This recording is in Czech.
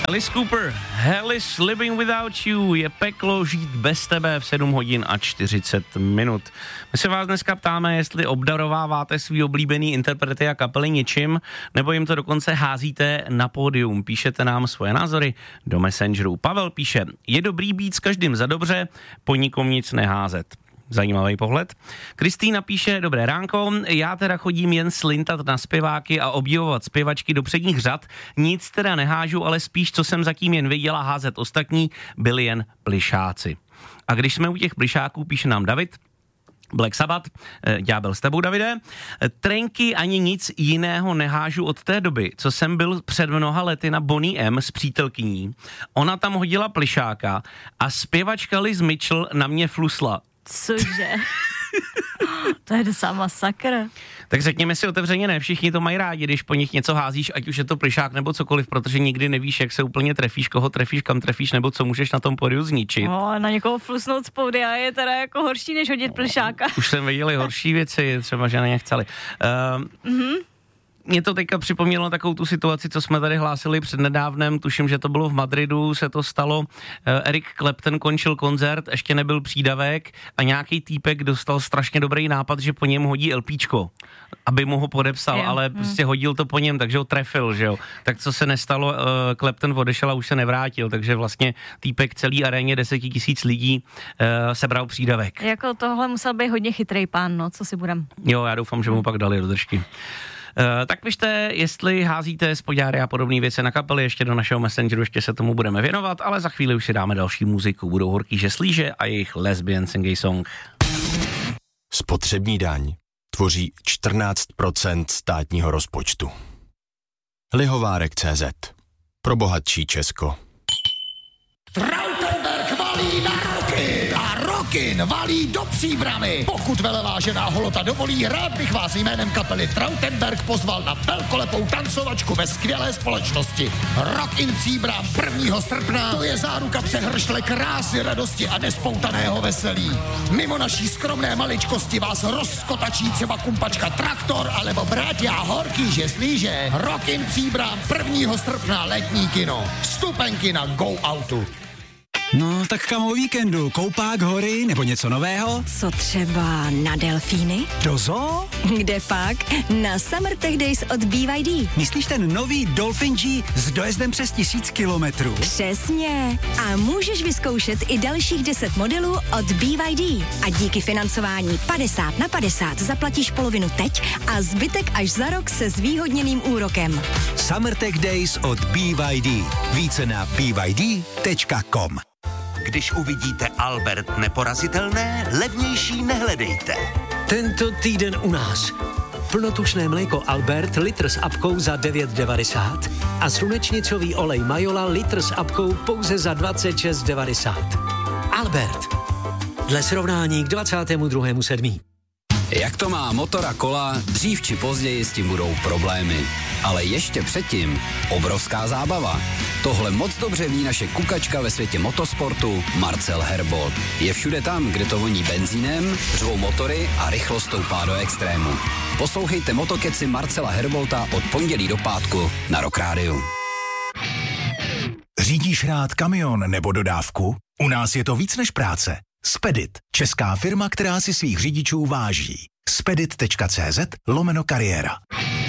Alice Cooper, Hell is living without you, je peklo žít bez tebe v 7 hodin a 40 minut. My se vás dneska ptáme, jestli obdarováváte svý oblíbený interprety a kapely něčím, nebo jim to dokonce házíte na pódium. Píšete nám svoje názory do Messengeru. Pavel píše, je dobrý být s každým za dobře, po nikom nic neházet. Zajímavý pohled. Kristýna píše, dobré ránko, já teda chodím jen slintat na zpěváky a obdivovat zpěvačky do předních řad, nic teda nehážu, ale spíš, co jsem zatím jen viděla házet ostatní, byli jen plišáci. A když jsme u těch plišáků, píše nám David, Black Sabbath, ďábel s tebou, Davide, trenky ani nic jiného nehážu od té doby, co jsem byl před mnoha lety na Bonnie M s přítelkyní. Ona tam hodila plišáka a zpěvačka Liz Mitchell na mě flusla. Cože? To je docela masakr. Tak řekněme si otevřeně, ne všichni to mají rádi, když po nich něco házíš, ať už je to plišák nebo cokoliv, protože nikdy nevíš, jak se úplně trefíš, koho trefíš, kam trefíš, nebo co můžeš na tom pódiu zničit. No, na někoho flusnout z pódia je teda jako horší, než hodit plišáka. Už jsem viděl horší věci, třeba, že na ně chceli. Mě to teďka připomnělo takovou tu situaci, co jsme tady hlásili přednedávnem, tuším, že to bylo v Madridu, se to stalo, Eric Clapton končil koncert, ještě nebyl přídavek a nějaký týpek dostal strašně dobrý nápad, že po něm hodí LPčko, aby mu ho podepsal, ale prostě hodil to po něm, takže ho trefil, že jo. Tak co se nestalo, Clapton odešel a už se nevrátil, takže vlastně týpek celý aréně 10 000 lidí sebral přídavek. Jako tohle musel být hodně chytrý pán, no, co si budem. Jo, já doufám, že mu pak dali do držky. Tak pište, jestli házíte spodňáry a podobné věci na kapely, ještě do našeho Messengeru, ještě se tomu budeme věnovat, ale za chvíli už si dáme další muziku. Budou Horký žeslíže a jejich Lesbians and Gay Song. Spotřební daň tvoří 14% státního rozpočtu. Lihovárek.cz. Pro bohatší Česko. Trautenberg valí na Rokin a Rokin valí do Příbrami. Pokud velevážená holota dovolí, rád bych vás jménem kapely Trautenberg pozval na velkolepou tancovačku ve skvělé společnosti. Rockin Příbram 1. srpna, to je záruka přehršle krásy, radosti a nespoutaného veselí. Mimo naší skromné maličkosti vás rozkotačí třeba kumpačka Traktor alebo Bratia Horký žeslíže. Rockin Příbram 1. srpna, letní kino. Vstupenky na Go Outu. No, tak kam o víkendu? Koupák, hory nebo něco nového? Co třeba na delfíny? Do zoo? Kde pak? Na Summer Tech Days od BYD. Myslíš ten nový Dolphin G s dojezdem přes 1000 kilometrů? Přesně. A můžeš vyzkoušet i dalších 10 modelů od BYD. A díky financování 50/50 zaplatíš polovinu teď a zbytek až za rok se zvýhodněným úrokem. Summer Tech Days od BYD. Více na byd.com. Když uvidíte Albert neporazitelné, levnější nehledejte. Tento týden u nás. Plnotučné mléko Albert, litr s apkou za 9,90 a slunečnicový olej Majola, litr s apkou pouze za 26,90. Albert. Dle srovnání k 22.7. Jak to má motor a kola, dřív či později s tím budou problémy. Ale ještě předtím obrovská zábava. Tohle moc dobře ví naše kukačka ve světě motosportu Marcel Herbold. Je všude tam, kde to voní benzínem, řvou motory a rychlost stoupá do extrému. Poslouchejte motokeci Marcela Herbolta od pondělí do pátku na Rock Rádiu. Řídíš rád kamion nebo dodávku? U nás je to víc než práce. Spedit, česká firma, která si svých řidičů váží. Spedit.cz/kariéra.